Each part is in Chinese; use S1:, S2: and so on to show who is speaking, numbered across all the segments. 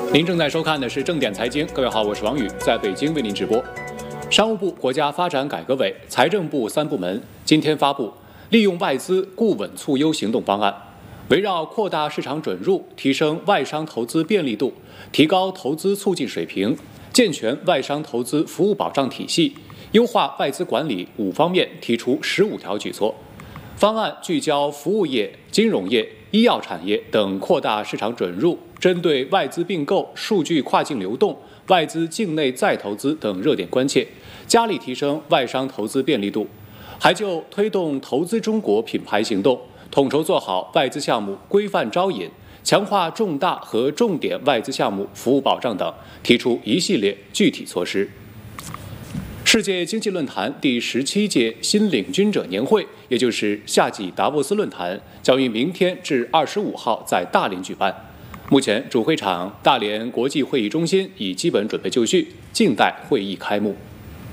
S1: 您正在收看的是正点财经，各位好，我是王宇，在北京为您直播。商务部、国家发展改革委、财政部3部门今天发布利用外资固稳促优行动方案，围绕扩大市场准入、提升外商投资便利度、提高投资促进水平、健全外商投资服务保障体系、优化外资管理5方面提出15条举措。方案聚焦服务业、金融业、医药产业等扩大市场准入，针对外资并购、数据跨境流动、外资境内再投资等热点关切，加力提升外商投资便利度，还就推动投资中国品牌行动，统筹做好外资项目规范招引，强化重大和重点外资项目服务保障等，提出一系列具体措施。世界经济论坛第17届新领军者年会，也就是夏季达沃斯论坛，将于明天至25号在大连举办。目前，主会场大连国际会议中心已基本准备就绪，静待会议开幕。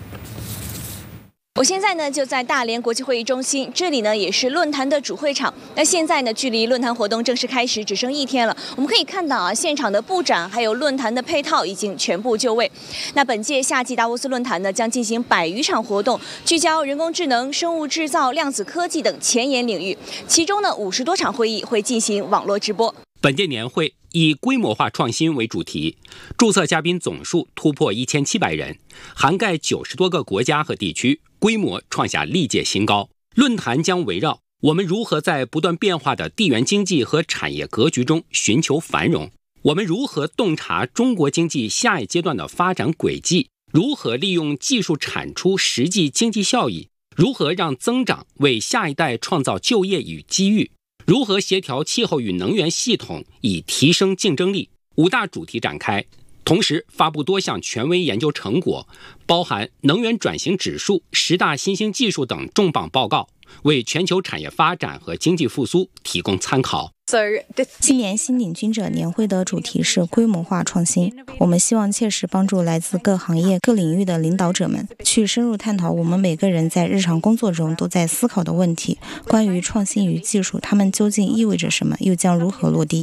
S2: 我现在呢就在大连国际会议中心，这里呢也是论坛的主会场。那现在呢距离论坛活动正式开始只剩1天了，我们可以看到现场的布展还有论坛的配套已经全部就位。那本届夏季达沃斯论坛呢将进行100余场活动，聚焦人工智能、生物制造、量子科技等前沿领域，其中呢50多场会议会进行网络直播。
S3: 本届年会以规模化创新为主题，注册嘉宾总数突破1700人，涵盖90多个国家和地区，规模创下历届新高。论坛将围绕我们如何在不断变化的地缘经济和产业格局中寻求繁荣，我们如何洞察中国经济下一阶段的发展轨迹，如何利用技术产出实际经济效益，如何让增长为下一代创造就业与机遇，如何协调气候与能源系统以提升竞争力，5大主题展开。同时发布多项权威研究成果，包含能源转型指数、10大新兴技术等重磅报告，为全球产业发展和经济复苏提供参考。
S4: 今年新领军者年会的主题是规模化创新，我们希望切实帮助来自各行业各领域的领导者们去深入探讨我们每个人在日常工作中都在思考的问题，关于创新与技术，它们究竟意味着什么，又将如何落地。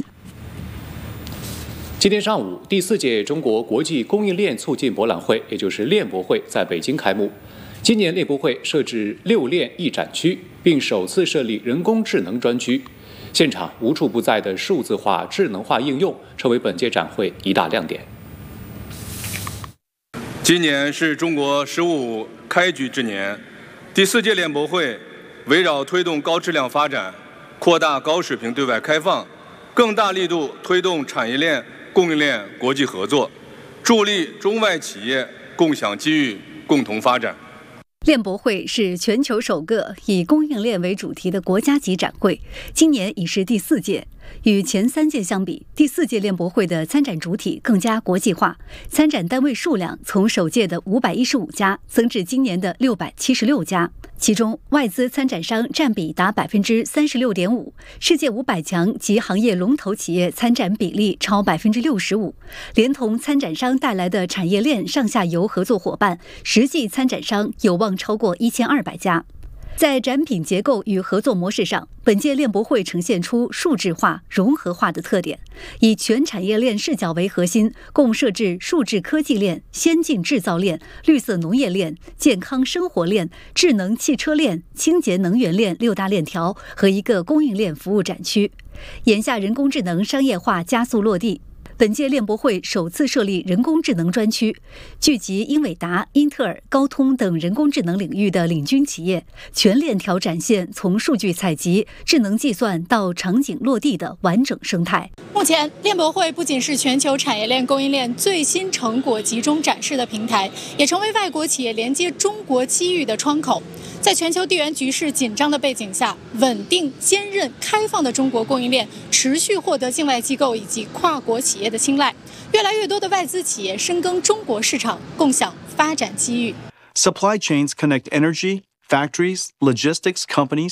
S1: 今天上午，第4届中国国际供应链促进博览会，也就是链博会在北京开幕。今年链博会设置6链1展区，并首次设立人工智能专区。现场无处不在的数字化、智能化应用，成为本届展会一大亮点。
S5: 今年是中国“十五”开局之年，第4届链博会围绕推动高质量发展、扩大高水平对外开放，更大力度推动产业链、供应链国际合作，助力中外企业共享机遇、共同发展。
S6: 链博会是全球首个以供应链为主题的国家级展会，今年已是第4届。与前3届相比，第4届链博会的参展主体更加国际化，参展单位数量从首届的515家增至今年的676家，其中外资参展商占比达 36.5%， 世界500强及行业龙头企业参展比例超 65%， 连同参展商带来的产业链上下游合作伙伴，实际参展商有望超过1200家。在展品结构与合作模式上，本届链博会呈现出数质化、融合化的特点，以全产业链视角为核心，共设置数字科技链、先进制造链、绿色农业链、健康生活链、智能汽车链、清洁能源链6大链条和1个供应链服务展区。眼下人工智能商业化加速落地，本届链博会首次设立人工智能专区，聚集英伟达、英特尔、高通等人工智能领域的领军企业，全链条展现从数据采集、智能计算到场景落地的完整生态。
S7: 目前，链博会不仅是全球产业链供应链最新成果集中展示的平台，也成为外国企业连接中国机遇的窗口。在全球地缘局势紧张的背景下，稳定、坚韧、开放的中国供应链持续获得境外机构以及跨国企业的青睐，越来越多的外资企业深耕中国市场，共享发展机遇。
S8: Supply chains connect energy, factories, logistics companies,